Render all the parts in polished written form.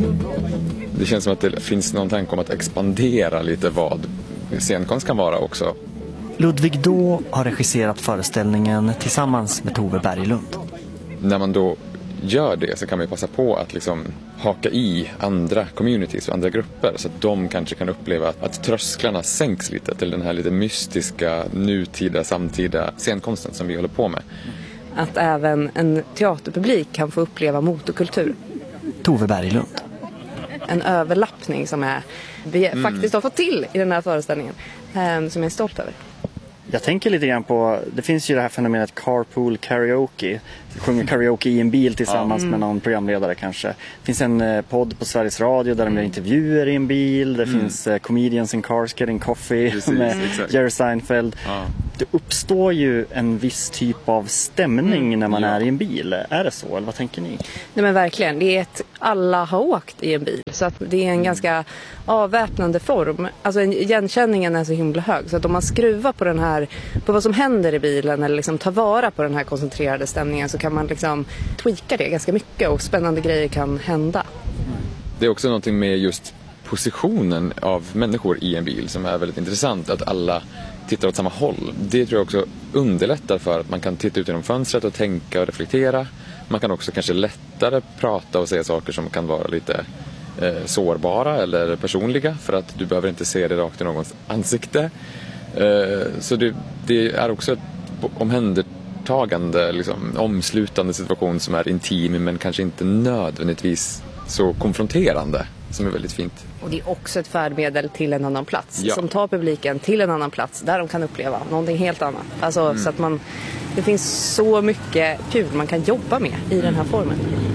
Det känns som att det finns någon tanke om att expandera lite vad scenkonst kan vara också. Ludvig Då har regisserat föreställningen tillsammans med Tove Berglund. När man då gör det så kan man ju passa på att liksom haka i andra communities och andra grupper så att de kanske kan uppleva att trösklarna sänks lite till den här lite mystiska, nutida, samtida scenkonsten som vi håller på med. Att även en teaterpublik kan få uppleva motorkultur. Tove Berglund. En överlappning som vi faktiskt har fått till i den här föreställningen som jag är stolt över. Jag tänker lite grann på, det finns ju det här fenomenet carpool karaoke. Sjunger karaoke i en bil tillsammans med någon programledare kanske. Det finns en podd på Sveriges Radio där de gör intervjuer i en bil. Det finns Comedians in Cars Getting Coffee. Precis, med Jerry Seinfeld. Det uppstår ju en viss typ av stämning när man är i en bil. Är det så, eller vad tänker ni? Nej men verkligen, det är alla har åkt i en bil. Så att det är en ganska avväpnande form. Alltså igenkänningen är så himla hög. Så att om man skruvar på den här, på vad som händer i bilen eller liksom tar vara på den här koncentrerade stämningen så kan man liksom tweaka det ganska mycket och spännande grejer kan hända. Det är också någonting med just positionen av människor i en bil som är väldigt intressant. Att alla tittar åt samma håll. Det tror jag också underlättar för att man kan titta ut genom fönstret och tänka och reflektera. Man kan också kanske lättare prata och säga saker som kan vara lite sårbara eller personliga för att du behöver inte se det rakt i någons ansikte. Så det är också ett omhändertagande, liksom, omslutande situation som är intim men kanske inte nödvändigtvis så konfronterande, som är väldigt fint. Och det är också ett färdmedel till en annan plats som tar publiken till en annan plats där de kan uppleva någonting helt annat. Alltså så att det finns så mycket kul man kan jobba med i den här formen.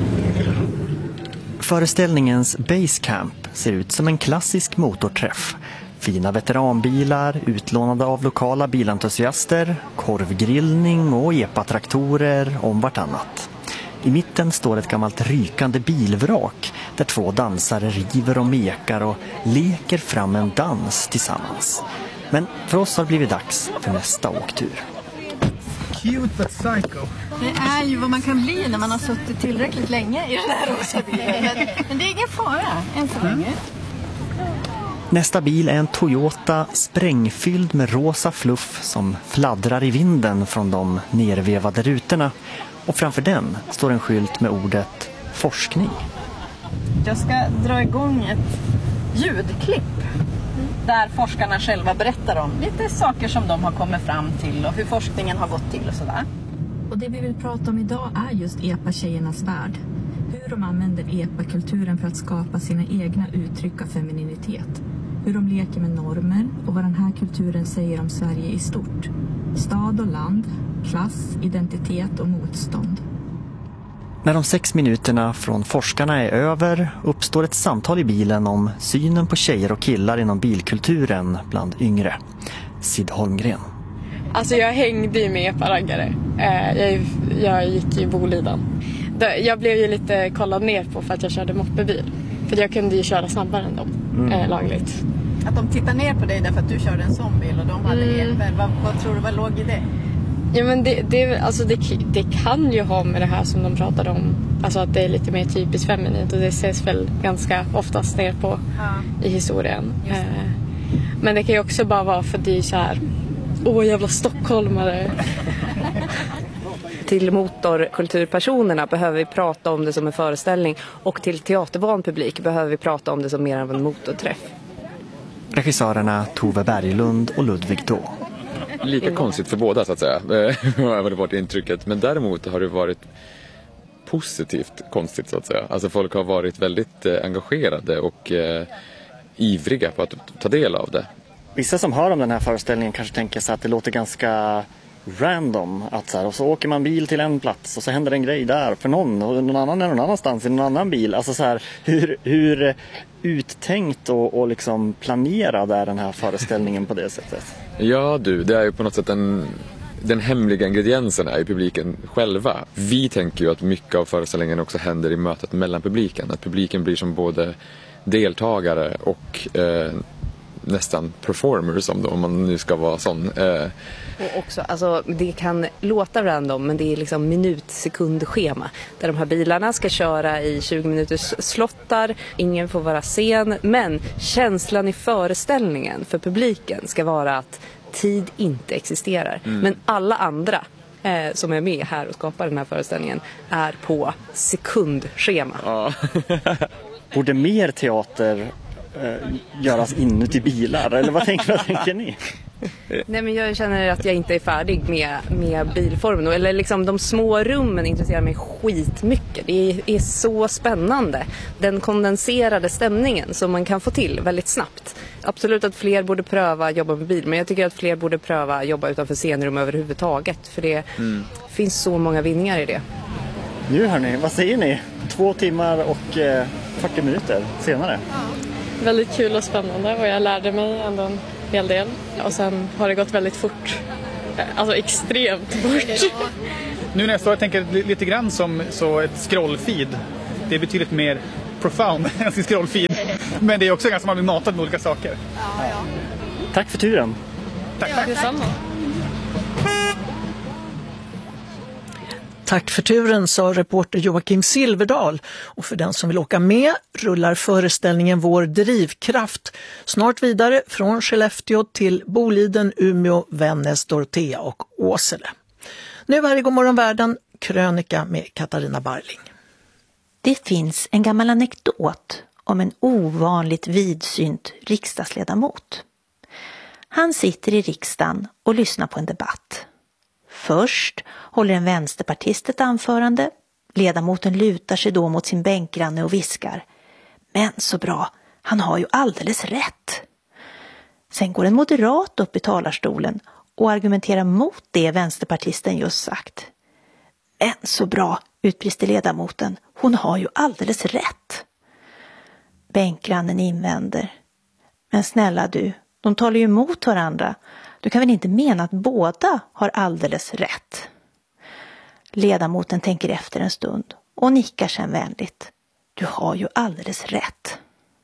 Föreställningens Basecamp ser ut som en klassisk motorträff. Fina veteranbilar, utlånade av lokala bilentusiaster, korvgrillning och epatraktorer om vartannat. I mitten står ett gammalt rykande bilvrak där två dansare river och mekar och leker fram en dans tillsammans. Men för oss har det blivit dags för nästa åktur. Cute but psycho. Det är ju vad man kan bli när man har suttit tillräckligt länge i den här rosa bilen. Men det är ingen fara än så länge. Nästa bil är en Toyota sprängfylld med rosa fluff som fladdrar i vinden från de nervevade rutorna. Och framför den står en skylt med ordet forskning. Jag ska dra igång ett ljudklipp där forskarna själva berättar om lite saker som de har kommit fram till och hur forskningen har gått till och sådär. Och det vi vill prata om idag är just epa-tjejernas värld. Hur de använder epa-kulturen för att skapa sina egna uttryck av femininitet. Hur de leker med normer och vad den här kulturen säger om Sverige i stort. Stad och land, klass, identitet och motstånd. När de 6 minuterna från forskarna är över uppstår ett samtal i bilen om synen på tjejer och killar inom bilkulturen bland yngre. Sid Holmgren. Alltså jag hängde ju med epa-raggare. Jag gick i Boliden. Jag blev ju lite kollad ner på för att jag körde moppebil. För jag kunde ju köra snabbare än dem, lagligt. Att de tittar ner på dig därför att du körde en sån bil och de hade elver. Vad tror du var låg i det? Ja men det kan ju ha med det här som de pratade om. Alltså att det är lite mer typiskt feminint och det ses väl ganska oftast ner på i historien. Men det kan ju också bara vara för det är så här, jävla stockholmare. Till motorkulturpersonerna behöver vi prata om det som en föreställning och till teatervan publik behöver vi prata om det som mer av en motorträff. Regissörerna Tove Berglund och Ludvig Då. Lika konstigt för båda så att säga, har det varit intrycket. Men däremot har det varit positivt konstigt så att säga. Alltså folk har varit väldigt engagerade och ivriga på att ta del av det. Vissa som hör om den här föreställningen kanske tänker sig att det låter ganska random. Att så här, och så åker man bil till en plats och så händer en grej där för någon och någon annan är någon annanstans i någon annan bil. Alltså så här, hur uttänkt och liksom planerad är den här föreställningen på det sättet? Ja det är ju på något sätt den hemliga ingrediensen är i publiken själva. Vi tänker ju att mycket av föreställningen också händer i mötet mellan publiken. Att publiken blir som både deltagare och nästan performers om man nu ska vara sån. Och också, alltså, det kan låta random, men det är liksom minut-sekundschema där de här bilarna ska köra i 20 minuters slottar, ingen får vara sen, men känslan i föreställningen för publiken ska vara att tid inte existerar. Men alla andra som är med här och skapar den här föreställningen är på sekundschema. Ja. Borde mer teater göras inuti bilar? Eller vad tänker ni? Nej, men jag känner att jag inte är färdig med bilformen. Eller liksom de små rummen intresserar mig skitmycket. Det är så spännande. Den kondenserade stämningen som man kan få till väldigt snabbt. Absolut att fler borde pröva jobba med bil. Men jag tycker att fler borde pröva jobba utanför scenrum överhuvudtaget. För det finns så många vinningar i det. Nu hörni, vad säger ni? 2 timmar och 40 minuter senare. Väldigt kul och spännande och jag lärde mig ändå en hel del. Och sen har det gått väldigt fort. Alltså extremt fort. Nu när jag står och tänker lite grann som så ett scrollfeed. Det är betydligt mer profound än sin scrollfeed. Men det är också ganska man blir matad med olika saker. Ja. Tack för turen. Tack. Detsamma. Tack för turen, sa reporter Joakim Silverdal. Och för den som vill åka med rullar föreställningen Vår drivkraft snart vidare från Skellefteå till Boliden, Umeå, Vännäs, Dorotea och Åsele. Nu här i Godmorgon Världen, krönika med Katarina Barling. Det finns en gammal anekdot om en ovanligt vidsynt riksdagsledamot. Han sitter i riksdagen och lyssnar på en debatt. Först håller en vänsterpartist ett anförande. Ledamoten lutar sig då mot sin bänkgranne och viskar: men så bra, han har ju alldeles rätt. Sen går en moderat upp i talarstolen och argumenterar mot det vänsterpartisten just sagt. Men så bra, utbrister ledamoten, hon har ju alldeles rätt. Bänkgrannen invänder: men snälla du, de talar ju emot varandra. Du kan väl inte mena att båda har alldeles rätt? Ledamoten tänker efter en stund och nickar sen vänligt. Du har ju alldeles rätt.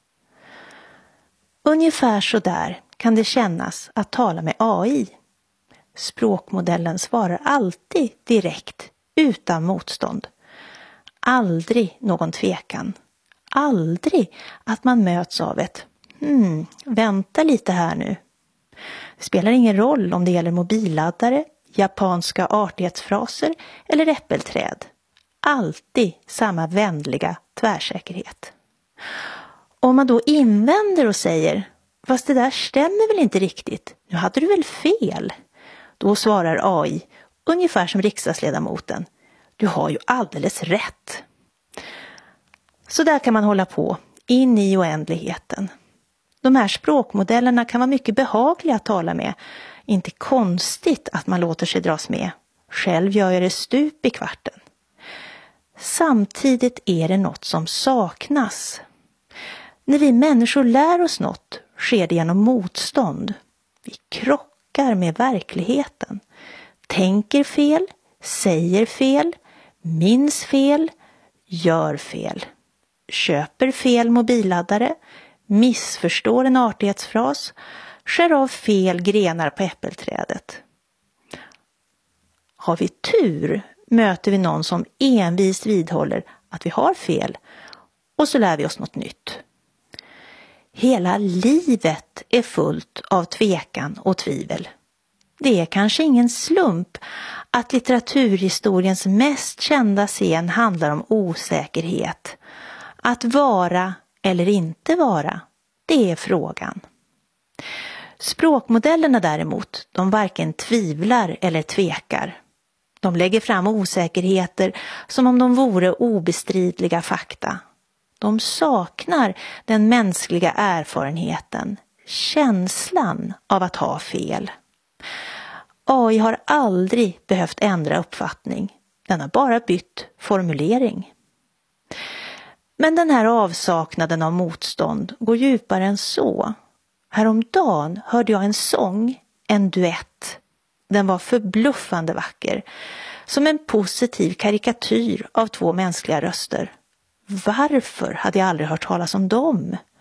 Ungefär så där kan det kännas att tala med AI. Språkmodellen svarar alltid direkt, utan motstånd. Aldrig någon tvekan. Aldrig att man möts av ett vänta lite här nu. Det spelar ingen roll om det gäller mobilladdare, japanska artighetsfraser eller äppelträd. Alltid samma vänliga tvärsäkerhet. Om man då invänder och säger: fast det där stämmer väl inte riktigt, nu hade du väl fel? Då svarar AI, ungefär som riksdagsledamoten: du har ju alldeles rätt. Så där kan man hålla på, in i oändligheten. De här språkmodellerna kan vara mycket behagliga att tala med. Inte konstigt att man låter sig dras med. Själv gör jag det stup i kvarten. Samtidigt är det något som saknas. När vi människor lär oss något sker det genom motstånd. Vi krockar med verkligheten. Tänker fel, säger fel, minns fel, gör fel. Köper fel mobilladdare, missförstår en artighetsfras, skär av fel grenar på äppelträdet. Har vi tur möter vi någon som envist vidhåller att vi har fel och så lär vi oss något nytt. Hela livet är fullt av tvekan och tvivel. Det är kanske ingen slump att litteraturhistoriens mest kända scen handlar om osäkerhet. Att vara eller inte vara, det är frågan. Språkmodellerna däremot, de varken tvivlar eller tvekar. De lägger fram osäkerheter som om de vore obestridliga fakta. De saknar den mänskliga erfarenheten, känslan av att ha fel. AI har aldrig behövt ändra uppfattning. Den har bara bytt formulering. Men den här avsaknaden av motstånd går djupare än så. Häromdagen hörde jag en sång, en duett. Den var förbluffande vacker, som en positiv karikatyr av 2 mänskliga röster. Varför hade jag aldrig hört talas om dem?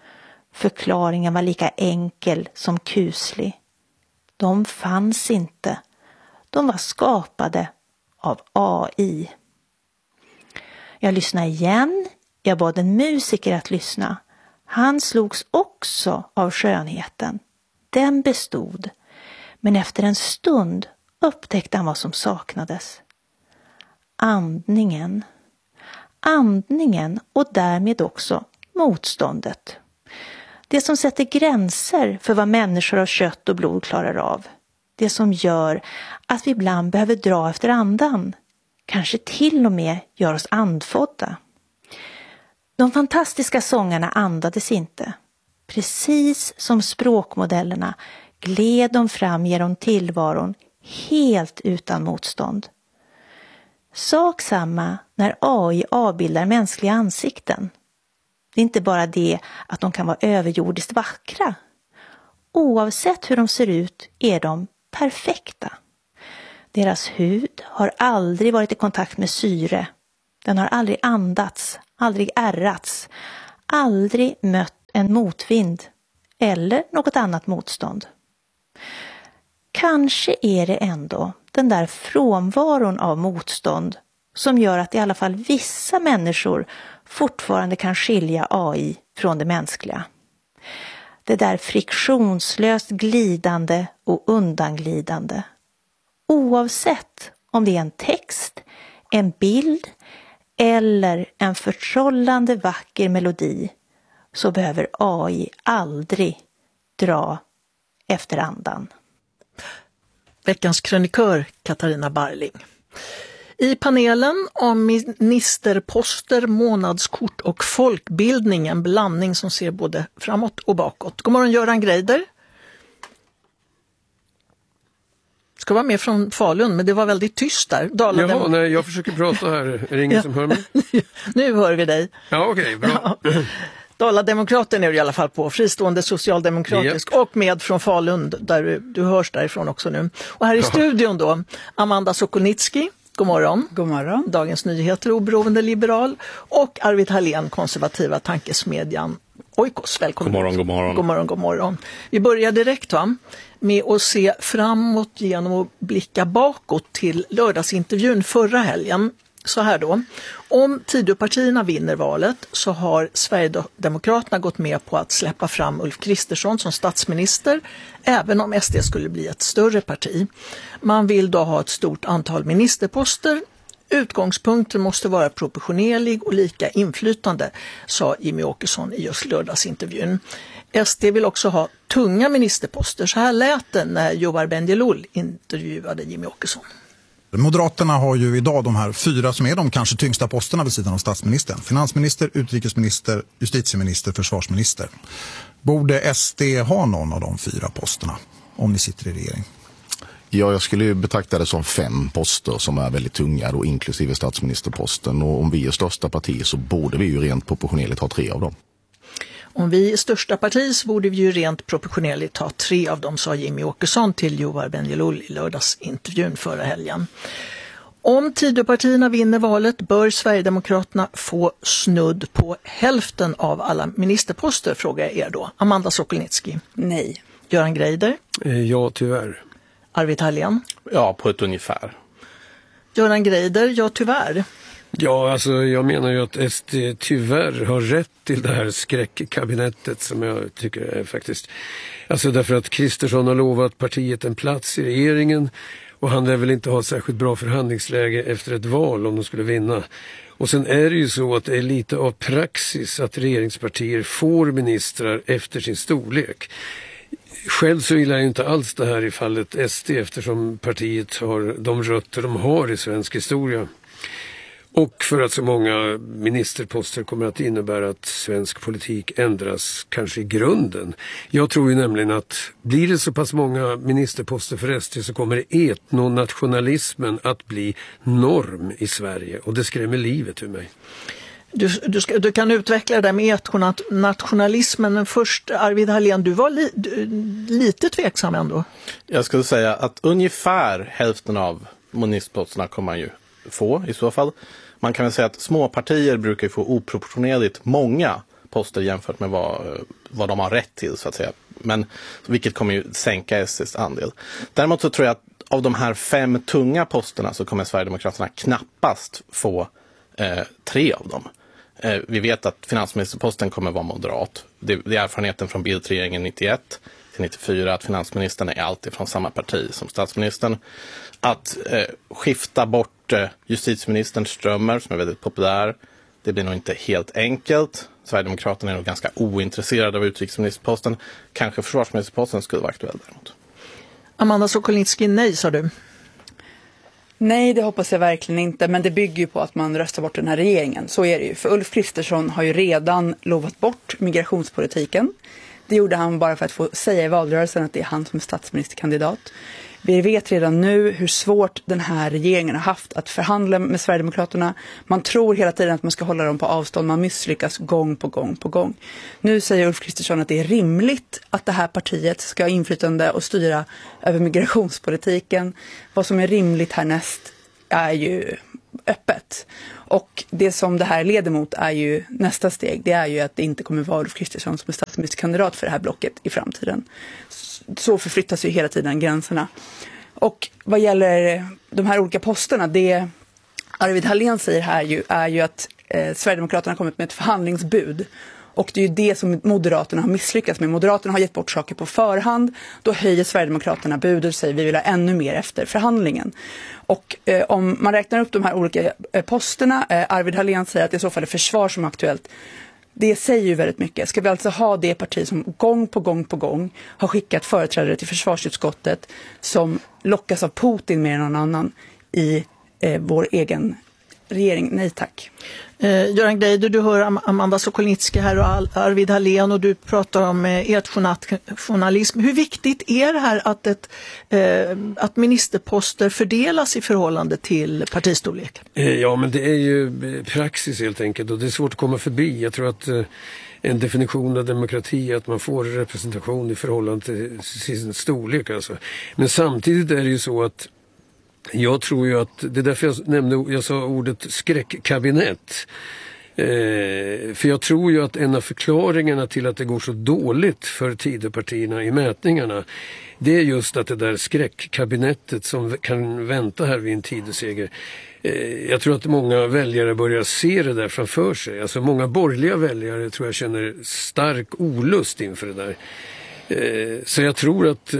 Förklaringen var lika enkel som kuslig. De fanns inte. De var skapade av AI. Jag lyssnade igen. Jag bad en musiker att lyssna. Han slogs också av skönheten. Den bestod. Men efter en stund upptäckte han vad som saknades. Andningen. Andningen och därmed också motståndet. Det som sätter gränser för vad människor av kött och blod klarar av. Det som gör att vi ibland behöver dra efter andan. Kanske till och med gör oss andfådda. De fantastiska sångarna andades inte. Precis som språkmodellerna gled de fram genom tillvaron helt utan motstånd. Sak samma när AI avbildar mänskliga ansikten. Det är inte bara det att de kan vara överjordiskt vackra. Oavsett hur de ser ut är de perfekta. Deras hud har aldrig varit i kontakt med syre. Den har aldrig andats, aldrig ärrats, aldrig mött en motvind eller något annat motstånd. Kanske är det ändå den där frånvaron av motstånd som gör att i alla fall vissa människor fortfarande kan skilja AI från det mänskliga. Det där friktionslöst glidande och undanglidande. Oavsett om det är en text, en bild eller en förtrollande vacker melodi så behöver AI aldrig dra efter andan. Veckans krönikör Katarina Barling. I panelen om ministerposter, månadskort och folkbildning, en blandning som ser både framåt och bakåt. God morgon Göran Greider. Ska vara med från Falun, men det var väldigt tyst där. Jaha, nej, jag försöker prata här. Är det ingen som hör mig? Nu hör vi dig. Ja, okej, bra. Ja. Dala-demokraten är du i alla fall på, fristående socialdemokratisk och med från Falun, där du hörs därifrån också nu. Och här i studion då, Amanda Sokolnitsky, god morgon. God morgon. Dagens Nyheter, oberoende liberal, och Arvid Hallén, konservativa tankesmedjan Oikos. Välkommen. God morgon, god morgon. God morgon, god morgon. Vi börjar direkt med att se framåt genom att blicka bakåt till lördagsintervjun förra helgen. Så här då, om Tidöpartierna vinner valet så har Sverigedemokraterna gått med på att släppa fram Ulf Kristersson som statsminister, även om SD skulle bli ett större parti. Man vill då ha ett stort antal ministerposter. Utgångspunkten måste vara proportionerlig och lika inflytande, sa Jimmie Åkesson i just lördagsintervjun. SD vill också ha tunga ministerposter. Så här lät det när Joar Bendjelloul intervjuade Jimmie Åkesson. Moderaterna har ju idag de här 4 som är de kanske tyngsta posterna vid sidan av statsministern. Finansminister, utrikesminister, justitieminister, försvarsminister. Borde SD ha någon av de 4 posterna om ni sitter i regering? Ja, jag skulle ju betrakta det som 5 poster som är väldigt tunga, då, inklusive statsministerposten. Och om vi är största parti så borde vi ju rent proportionerligt ha 3 av dem. Om vi är största parti så borde vi ju rent proportionerligt ha 3 av dem, sa Jimmie Åkesson till Joar Bendjelloul i lördagsintervjun förra helgen. Om Tidöpartierna vinner valet bör Sverigedemokraterna få snudd på hälften av alla ministerposter, frågar jag er då. Amanda Sokolnitsky. Nej. Göran Greider. Ja, tyvärr. Arvid Hallén. Ja, på ett ungefär. Göran Greider, ja tyvärr. Ja, alltså jag menar ju att SD tyvärr har rätt till det här skräckkabinettet som jag tycker är faktiskt... Alltså därför att Kristersson har lovat partiet en plats i regeringen och han lär väl inte ha särskilt bra förhandlingsläge efter ett val om de skulle vinna. Och sen är det ju så att det är lite av praxis att regeringspartier får ministrar efter sin storlek. Själv så gillar jag inte alls det här i fallet SD eftersom partiet har de rötter de har i svensk historia. Och för att så många ministerposter kommer att innebära att svensk politik ändras kanske i grunden. Jag tror ju nämligen att blir det så pass många ministerposter för SD så kommer etnonationalismen att bli norm i Sverige och det skrämmer livet ur mig. Du kan utveckla det där med etnonationalismen, men först Arvid Hallén, du var lite tveksam ändå. Jag skulle säga att ungefär hälften av ministerposterna kommer man ju få i så fall. Man kan väl säga att små partier brukar få oproportionerligt många poster jämfört med vad vad de har rätt till så att säga. Men vilket kommer ju sänka SDs andel. Däremot så tror jag att av de här 5 tunga posterna så kommer Sverigedemokraterna knappast få 3 av dem. Vi vet att finansministerposten kommer vara moderat. Det är erfarenheten från Bildt-regeringen 91 till 94 att finansministern är alltid från samma parti som statsministern. Att skifta bort justitieministern Strömmer som är väldigt populär, det blir nog inte helt enkelt. Sverigedemokraterna är nog ganska ointresserade av utrikesministerposten. Kanske försvarsministerposten skulle vara aktuell däremot. Amanda Sokolnitsky, nej sa du. Nej, det hoppas jag verkligen inte. Men det bygger ju på att man röstar bort den här regeringen. Så är det ju. För Ulf Kristersson har ju redan lovat bort migrationspolitiken. Det gjorde han bara för att få säga i valrörelsen att det är han som är statsministerkandidat. Vi vet redan nu hur svårt den här regeringen har haft att förhandla med Sverigedemokraterna. Man tror hela tiden att man ska hålla dem på avstånd. Man misslyckas gång på gång på gång. Nu säger Ulf Kristersson att det är rimligt att det här partiet ska ha inflytande och styra över migrationspolitiken. Vad som är rimligt härnäst är ju öppet. Och det som det här leder mot är ju nästa steg. Det är ju att det inte kommer vara Ulf Kristersson som är statsministerkandidat för det här blocket i framtiden. Så förflyttas ju hela tiden gränserna. Och vad gäller de här olika posterna, det Arvid Hallén säger här är ju att Sverigedemokraterna har kommit med ett förhandlingsbud. Och det är ju det som Moderaterna har misslyckats med. Moderaterna har gett bort saker på förhand. Då höjer Sverigedemokraterna budet och säger vi vill ha ännu mer efter förhandlingen. Och om man räknar upp de här olika posterna, Arvid Hallén säger att det i så fall är försvar som är aktuellt. Det säger ju väldigt mycket. Ska vi alltså ha det parti som gång på gång har skickat företrädare till försvarsutskottet som lockas av Putin mer än någon annan i vår egen regering? Nej tack. Göran Greider, du hör Amanda Sokolnitsky här och Arvid Hallén och du pratar om journalism. Hur viktigt är det här att ministerposter fördelas i förhållande till partistorlek? Ja, men det är ju praxis helt enkelt och det är svårt att komma förbi. Jag tror att en definition av demokrati är att man får representation i förhållande till sin storlek. Alltså. Men samtidigt är det ju så att jag tror ju att, det är därför jag sa ordet skräckkabinett. För jag tror ju att en av förklaringarna till att det går så dåligt för Tidöpartierna i mätningarna, det är just att det där skräckkabinettet som kan vänta här vid en Tidöseger. Jag tror att många väljare börjar se det där framför sig. Alltså många borgerliga väljare tror jag känner stark olust inför det där. Så jag tror att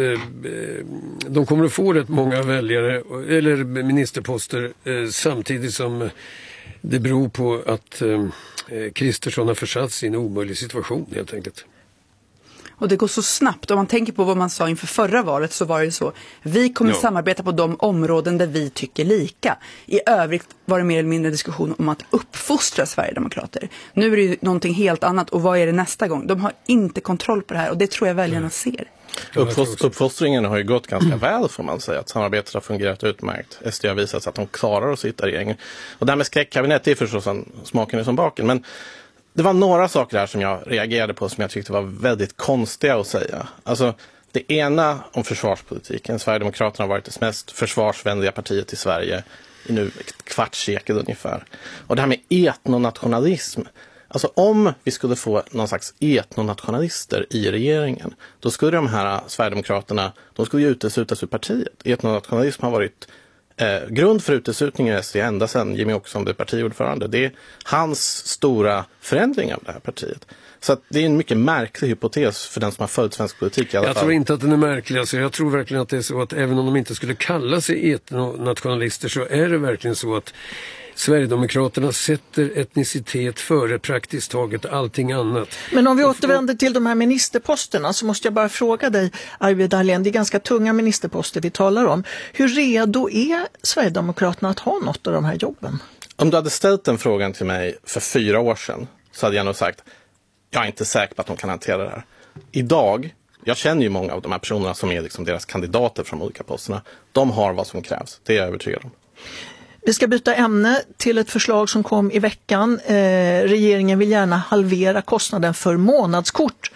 de kommer att få rätt många väljare eller ministerposter samtidigt som det beror på att Kristersson har försatts i en omöjlig situation helt enkelt. Och det går så snabbt. Om man tänker på vad man sa inför förra valet så var det ju så. Vi kommer samarbeta på de områden där vi tycker lika. I övrigt var det mer eller mindre diskussion om att uppfostra Sverigedemokrater. Nu är det ju någonting helt annat. Och vad är det nästa gång? De har inte kontroll på det här och det tror jag väljarna ser. Uppfostringen har ju gått ganska väl får man säga. Att samarbetet har fungerat utmärkt. SD har visat att de klarar att sitta i regeringen. Och det här med skräckkabinett är förstås smaken är som baken. Men det var några saker här som jag reagerade på som jag tyckte var väldigt konstiga att säga. Alltså, det ena om försvarspolitiken. Sverigedemokraterna har varit det mest försvarsvänliga partiet i Sverige i nu ett kvartssekel ungefär. Och det här med etnonationalism. Alltså om vi skulle få någon slags etnonationalister i regeringen, då skulle de här Sverigedemokraterna, de skulle ju uteslutas ur partiet. Etnonationalism har varit grund för uteslutningen i SD ända sedan Jimmy Åkesson blev partiordförande. Det är hans stora förändring av det här partiet. Så att det är en mycket märklig hypotes för den som har följt svensk politik i alla fall. Jag tror inte att den är märklig. Alltså jag tror verkligen att det är så att även om de inte skulle kalla sig etnonationalister så är det verkligen så att Sverigedemokraterna sätter etnicitet före praktiskt taget allting annat. Men om vi återvänder till de här ministerposterna så måste jag bara fråga dig, Arvid Hallén, det är ganska tunga ministerposter vi talar om. Hur redo är Sverigedemokraterna att ha något av de här jobben? Om du hade ställt den frågan till mig för 4 år sedan så hade jag nog sagt jag är inte säker på att de kan hantera det här. Idag, jag känner ju många av de här personerna som är liksom deras kandidater från olika posterna. De har vad som krävs, det är jag övertygad om. Vi ska byta ämne till ett förslag som kom i veckan. Regeringen vill gärna halvera kostnaden för månadskort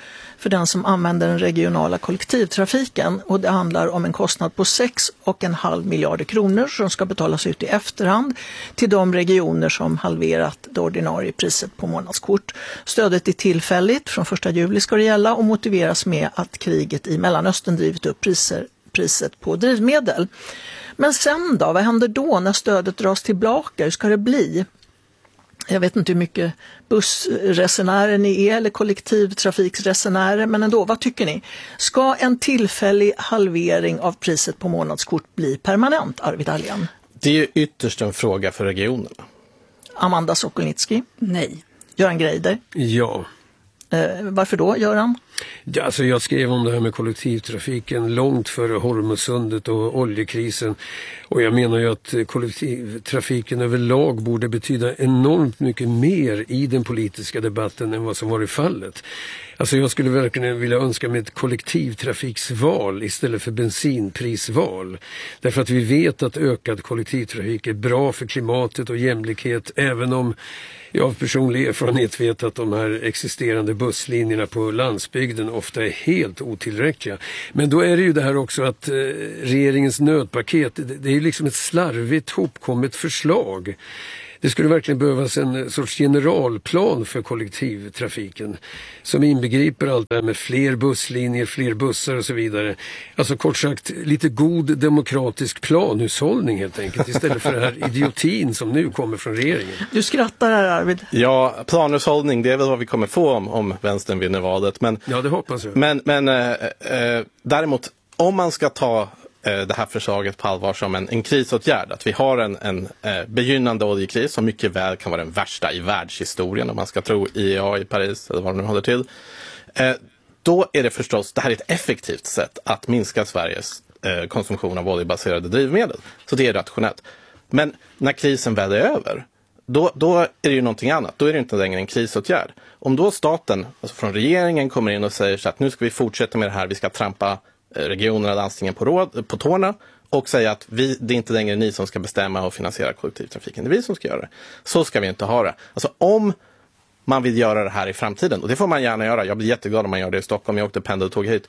för den som använder den regionala kollektivtrafiken. Och det handlar om en kostnad på 6,5 miljarder kronor som ska betalas ut i efterhand till de regioner som halverat det ordinarie priset på månadskort. Stödet är tillfälligt, från 1 juli ska det gälla och motiveras med att kriget i Mellanöstern drivit upp priset på drivmedel. Men sen då, vad händer då när stödet dras tillbaka? Hur ska det bli? Jag vet inte hur mycket bussresenärer ni är eller kollektivtrafiksresenärer, men ändå, vad tycker ni? Ska en tillfällig halvering av priset på månadskort bli permanent, Arvid Alén? Det är ju ytterst en fråga för regionerna. Amanda Sokolnitsky? Nej. Göran Greider? Ja. Varför då, Göran? Ja, alltså jag skrev om det här med kollektivtrafiken långt före Hormuzsundet och oljekrisen. Och jag menar ju att kollektivtrafiken överlag borde betyda enormt mycket mer i den politiska debatten än vad som varit fallet. Alltså jag skulle verkligen vilja önska mig ett kollektivtrafiksval istället för bensinprisval. Därför att vi vet att ökad kollektivtrafik är bra för klimatet och jämlikhet, även om jag av personlig erfarenhet vet att de här existerande busslinjerna på landsbygden ofta är helt otillräckliga. Men då är det ju det här också att regeringens nödpaket, det är ju liksom ett slarvigt hopkommet förslag. Det skulle verkligen behövas en sorts generalplan för kollektivtrafiken som inbegriper allt det här med fler busslinjer, fler bussar och så vidare. Alltså kort sagt lite god demokratisk planhushållning helt enkelt, istället för den här idiotin som nu kommer från regeringen. Du skrattar här, Arvid. Ja, planhushållning, det är väl vad vi kommer få om vänstern vinner valet. Men, ja, det hoppas jag. Men däremot, om man ska ta det här förslaget på allvar som en krisåtgärd, att vi har en begynnande oljekris som mycket väl kan vara den värsta i världshistorien om man ska tro IEA i Paris eller vad det nu håller till, då är det förstås, det här är ett effektivt sätt att minska Sveriges konsumtion av oljebaserade drivmedel, så det är rationellt. Men när krisen väl är över, då är det ju någonting annat. Då är det inte längre en krisåtgärd. Om då staten, alltså från regeringen, kommer in och säger så att nu ska vi fortsätta med det här, vi ska trampa regionerna och landstingen på tårna och säga att det är inte längre ni som ska bestämma och finansiera kollektivtrafiken, det är vi som ska göra det. Så ska vi inte ha det. Alltså om man vill göra det här i framtiden, och det får man gärna göra, jag blir jätteglad om man gör det i Stockholm, jag åkte pendeltåg hit,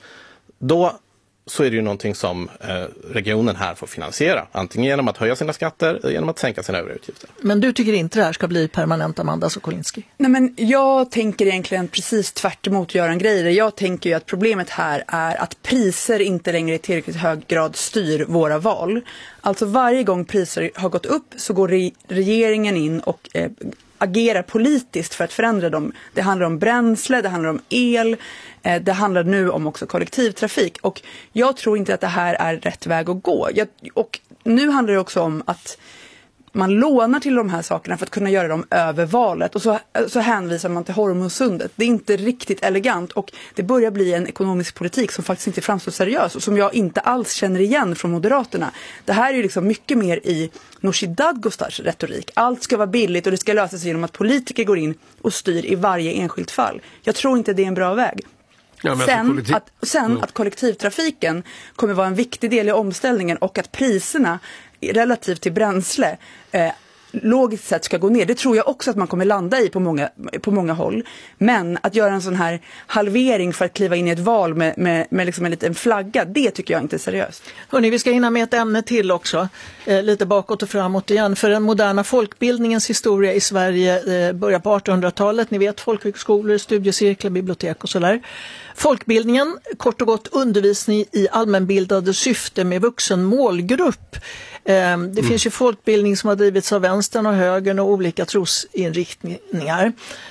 då så är det ju någonting som regionen här får finansiera. Antingen genom att höja sina skatter eller genom att sänka sina övriga utgifter. Men du tycker inte det här ska bli permanent, Amanda Sokolnitsky? Nej, men jag tänker egentligen precis tvärt emot Göran Greider. Jag tänker ju att problemet här är att priser inte längre i tillräckligt hög grad styr våra val. Alltså varje gång priser har gått upp så går regeringen in och agerar politiskt för att förändra dem. Det handlar om bränsle, det handlar om el, det handlar nu om också kollektivtrafik. Och jag tror inte att det här är rätt väg att gå. Och nu handlar det också om att man lånar till de här sakerna för att kunna göra dem över valet. Och så hänvisar man till Hormuzsundet. Det är inte riktigt elegant och det börjar bli en ekonomisk politik som faktiskt inte framstår seriös och som jag inte alls känner igen från Moderaterna. Det här är ju liksom mycket mer i Nooshi Dadgostars retorik. Allt ska vara billigt och det ska lösa sig genom att politiker går in och styr i varje enskilt fall. Jag tror inte det är en bra väg. Ja, Sen att kollektivtrafiken kommer vara en viktig del i omställningen och att priserna relativt till bränsle logiskt sett ska gå ner. Det tror jag också att man kommer landa i på många håll. Men att göra en sån här halvering för att kliva in i ett val med liksom en liten flagga, det tycker jag inte är seriöst. Hörrni, vi ska hinna med ett ämne till också. Lite bakåt och framåt igen. För den moderna folkbildningens historia i Sverige börjar på 1800-talet. Ni vet, folkhögskolor, studiecirklar, bibliotek och sådär. Folkbildningen, kort och gott undervisning i allmänbildade syfte med vuxen målgrupp. Det finns ju folkbildning som har drivits av vänstern och högern och olika trosinriktningar.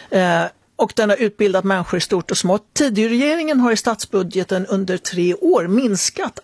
Och den har utbildat människor i stort och smått. Tidregeringen har i statsbudgeten under 3 år minskat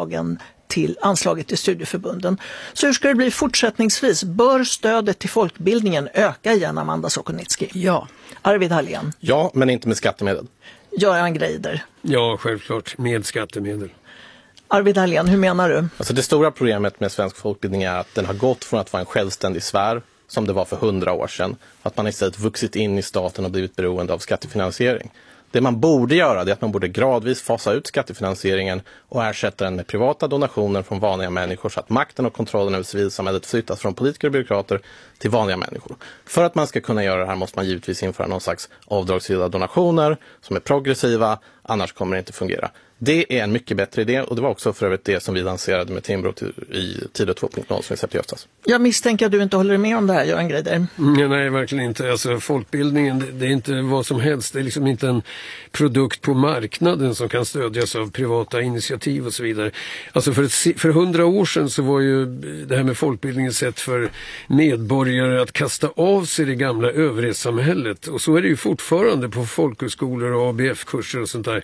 anslaget till studieförbunden. Så hur ska det bli fortsättningsvis? Bör stödet till folkbildningen öka igen, Amanda Sokolnitsky? Ja. Arvid Alén? Ja, men inte med skattemedel. Göran Greider? Ja, självklart. Med skattemedel. Arvid Alén, hur menar du? Alltså det stora problemet med svensk folkbildning är att den har gått från att vara en självständig sfär som det var för 100 år sedan. Att man istället vuxit in i staten och blivit beroende av skattefinansiering. Det man borde göra är att man borde gradvis fasa ut skattefinansieringen och ersätta den med privata donationer från vanliga människor så att makten och kontrollen över civilsamhället flyttas från politiker och byråkrater till vanliga människor. För att man ska kunna göra det här måste man givetvis införa någon slags avdragsgilla donationer som är progressiva, annars kommer det inte fungera. Det är en mycket bättre idé och det var också för övrigt det som vi lanserade med Timbro i Tidö 2.0 som vi släppte i höstas. Jag misstänker att du inte håller med om det här, Göran Greider. Nej, verkligen inte. Alltså, folkbildningen, det är inte vad som helst. Det är liksom inte en produkt på marknaden som kan stödjas av privata initiativ och så vidare. Alltså för 100 år sedan så var ju det här med folkbildningens sätt för medborgare att kasta av sig det gamla överhetssamhället. Och så är det ju fortfarande på folkhögskolor och ABF-kurser och sånt där.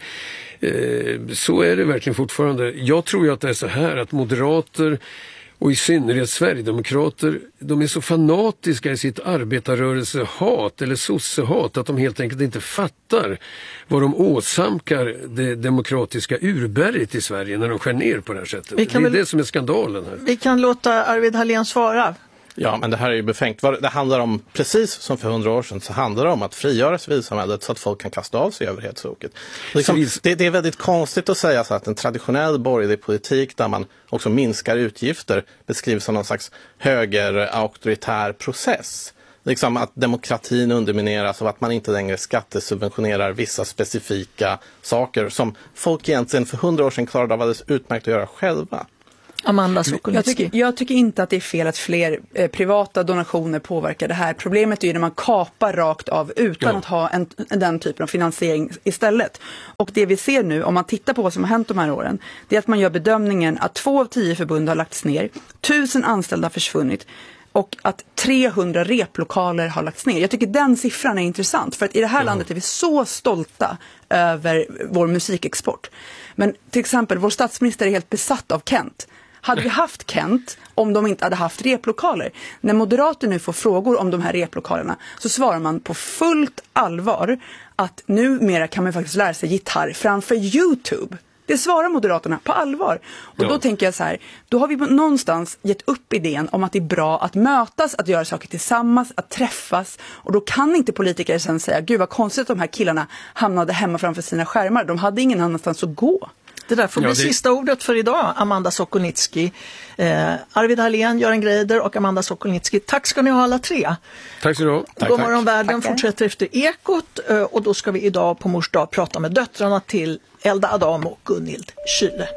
Så är det verkligen fortfarande. Jag tror ju att det är så här att moderater och i synnerhet sverigedemokrater, de är så fanatiska i sitt arbetarrörelsehat eller sossehat att de helt enkelt inte fattar vad de åsamkar det demokratiska urberget i Sverige när de skär ner på det här sättet. Det är det som är skandalen här. Vi kan låta Arvid Hallén svara. Ja, men det här är ju befängt. Det handlar om, precis som för 100 år sedan, så handlar det om att frigöra civilsamhället så att folk kan kasta av sig överhetshoket. Liksom, det är väldigt konstigt att säga så att en traditionell borgerlig politik där man också minskar utgifter beskrivs som någon slags höger-auktoritär process. Liksom att demokratin undermineras och att man inte längre skattesubventionerar vissa specifika saker som folk egentligen för 100 år sedan klarade av alldeles utmärkt att göra själva. Amanda Sokolnicki. Jag tycker inte att det är fel att fler privata donationer påverkar det här. Problemet är ju när man kapar rakt av utan att ha den typen av finansiering istället. Och det vi ser nu, om man tittar på vad som har hänt de här åren, det är att man gör bedömningen att 2 av 10 förbund har lagts ner, 1000 anställda har försvunnit och att 300 replokaler har lagts ner. Jag tycker den siffran är intressant för att i det här landet är vi så stolta över vår musikexport. Men till exempel, vår statsminister är helt besatt av Kent. Hade vi haft Kent om de inte hade haft replokaler? När moderater nu får frågor om de här replokalerna så svarar man på fullt allvar att numera kan man faktiskt lära sig gitarr framför YouTube. Det svarar moderaterna på allvar. Och då tänker jag så här, då har vi någonstans gett upp idén om att det är bra att mötas, att göra saker tillsammans, att träffas. Och då kan inte politiker sen säga, gud vad konstigt att de här killarna hamnade hemma framför sina skärmar. De hade ingen annanstans att gå. Det där får bli sista ordet för idag, Amanda Sokolnicki. Arvid Hallén, Göran Greider och Amanda Sokolnicki. Tack ska ni ha alla tre. Tack så du ha. God morgon världen fortsätter efter Ekot och då ska vi idag på Mors dag prata med döttrarna till Elda Adam och Gunhild Kyle.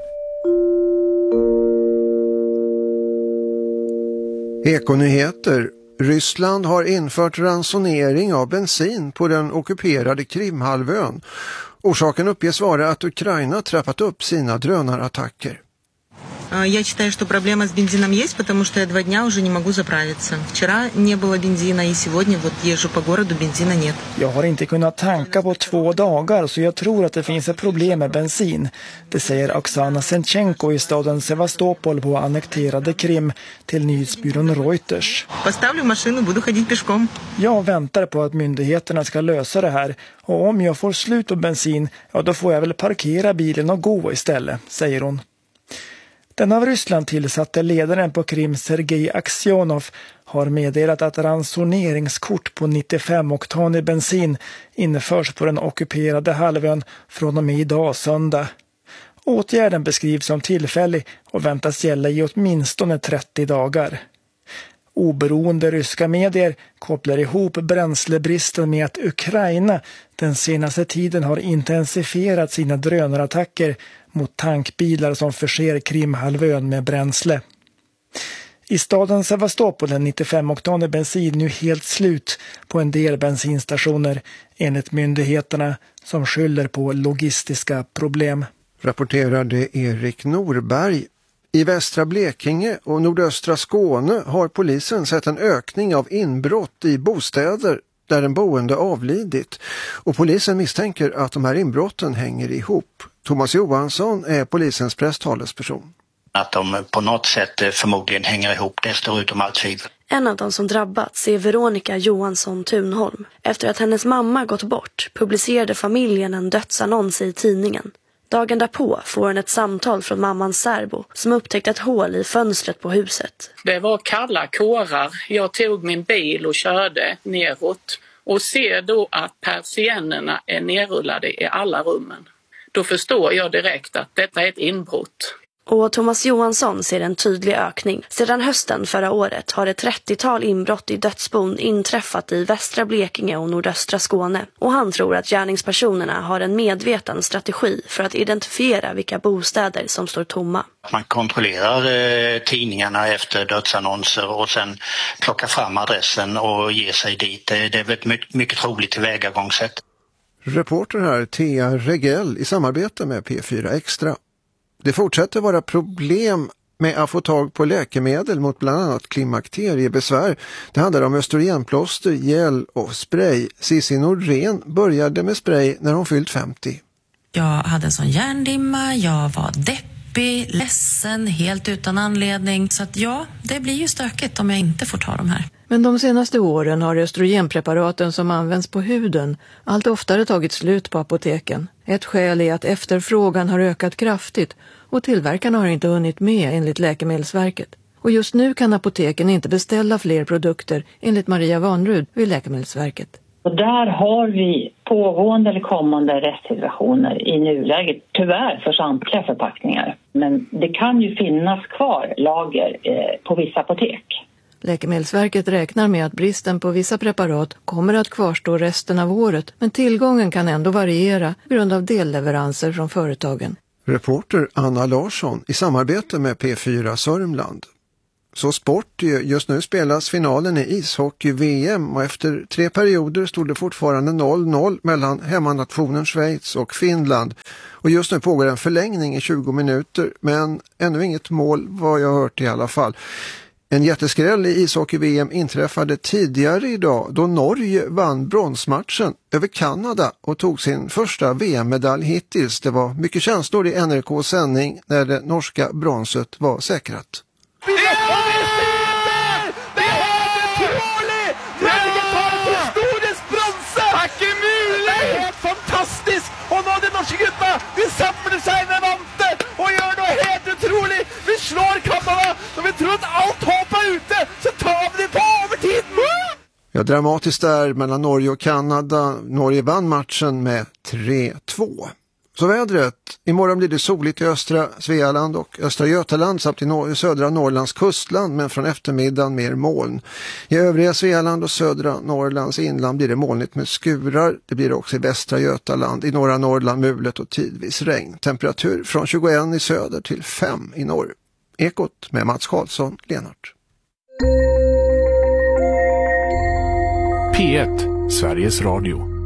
Ekonyheter. Ryssland har infört ransonering av bensin på den ockuperade Krimhalvön. Orsaken uppges vara att Ukraina trappat upp sina drönarattacker. Я считаю, что проблема с бензином есть, потому что я 2 дня уже не могу заправиться. Вчера не было бензина, и сегодня вот езжу по городу, бензина нет. Jag har inte kunnat tanka på 2 dagar, så jag tror att det finns ett problem med bensin. Det säger Oksana Senchenko i staden Sevastopol på annekterade Krim till nyhetsbyrån Reuters. Поставлю машину, буду ходить пешком. Jag väntar på att myndigheterna ska lösa det här. Och om jag får slut på bensin, ja då får jag väl parkera bilen och gå istället, säger hon. Den av Ryssland tillsatte ledaren på Krim, Sergej Aksionov, har meddelat att ransoneringskort på 95-oktanig bensin införs på den ockuperade halvön från och med idag söndag. Åtgärden beskrivs som tillfällig och väntas gälla i åtminstone 30 dagar. Oberoende ryska medier kopplar ihop bränslebristen med att Ukraina den senaste tiden har intensifierat sina drönarattacker mot tankbilar som förser Krimhalvön med bränsle. I staden Sevastopol är 95-oktanig bensin nu helt slut på en del bensinstationer enligt myndigheterna som skyller på logistiska problem. Rapporterade Erik Norberg. I västra Blekinge och nordöstra Skåne har polisen sett en ökning av inbrott i bostäder där en boende avlidit. Och polisen misstänker att de här inbrotten hänger ihop. Thomas Johansson är polisens presstalesperson. Att de på något sätt förmodligen hänger ihop, det står utom allt tvivel. En av de som drabbats är Veronica Johansson Thunholm. Efter att hennes mamma gått bort publicerade familjen en dödsannons i tidningen. Dagen därpå får hon ett samtal från mammans särbo som upptäckt ett hål i fönstret på huset. Det var kalla kårar. Jag tog min bil och körde neråt och ser då att persiennerna är nerrullade i alla rummen, då förstår jag direkt att detta är ett inbrott. Och Thomas Johansson ser en tydlig ökning. Sedan hösten förra året har ett 30-tal inbrott i dödsbon inträffat i västra Blekinge och nordöstra Skåne. Och han tror att gärningspersonerna har en medveten strategi för att identifiera vilka bostäder som står tomma. Man kontrollerar tidningarna efter dödsannonser och sen plockar fram adressen och ger sig dit. Det är ett mycket troligt tillvägagångssätt. Reporter här Thea Regell i samarbete med P4 Extra. Det fortsätter vara problem med att få tag på läkemedel mot bland annat klimakteriebesvär. Det handlar om östrogenplåster, gel och spray. Cissi Nordren började med spray när hon fyllt 50. Jag hade en sån hjärndimma, jag var deppig, ledsen, helt utan anledning. Så att ja, det blir ju stökigt om jag inte får ta de här. Men de senaste åren har östrogenpreparaten som används på huden allt oftare tagit slut på apoteken. Ett skäl är att efterfrågan har ökat kraftigt och tillverkarna har inte hunnit med enligt Läkemedelsverket. Och just nu kan apoteken inte beställa fler produkter enligt Maria Vanrud vid Läkemedelsverket. Och där har vi pågående eller kommande restsituationer i nuläget, tyvärr för samtliga förpackningar. Men det kan ju finnas kvar lager på vissa apotek. Läkemedelsverket räknar med att bristen på vissa preparat kommer att kvarstå resten av året, men tillgången kan ändå variera på grund av delleveranser från företagen. Reporter Anna Larsson i samarbete med P4 Sörmland. Så sport, just nu spelas finalen i ishockey-VM och efter 3 perioder stod det fortfarande 0-0 mellan hemmanationen Schweiz och Finland. Och just nu pågår en förlängning i 20 minuter men ännu inget mål vad jag hört i alla fall. En jätteskräll i ishockey-VM inträffade tidigare idag då Norge vann bronsmatchen över Kanada och tog sin första VM-medalj hittills. Det var mycket känslor i NRKs sändning när det norska bronset var säkrat. Fantastisk! Och nå de norske gutta, de samler seg med vante og gjør noe helt utrolig. Vi slår Kanada, og vi tror att allt hopp är ute, så tar vi det på övertiden. Ja, dramatiskt där mellan Norge och Kanada. Norge vann matchen med 3-2. Så vädret. Imorgon blir det soligt i östra Svealand och östra Götaland samt i södra Norrlands kustland, men från eftermiddagen mer moln. I övriga Svealand och södra Norrlands inland blir det molnigt med skurar. Det blir också i västra Götaland, i norra Norrland mulet och tidvis regn. Temperatur från 21 i söder till 5 i norr. Ekot med Mats Karlsson, Lenart. P1, Sveriges Radio.